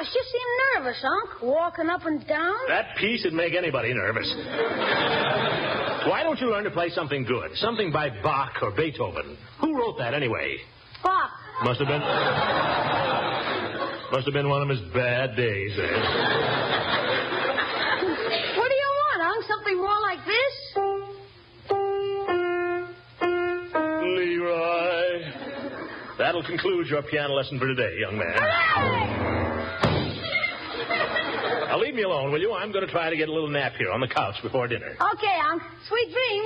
Gosh, you seem nervous, Unc. Walking up and down. That piece would make anybody nervous. Why don't you learn to play something good? Something by Bach or Beethoven. Who wrote that anyway? Bach. Must have been one of his bad days, eh? What do you want, Unc? Something more like this? Leroy. That'll conclude your piano lesson for today, young man. Now leave me alone, will you? I'm going to try to get a little nap here on the couch before dinner. Okay, Unc. Sweet dreams.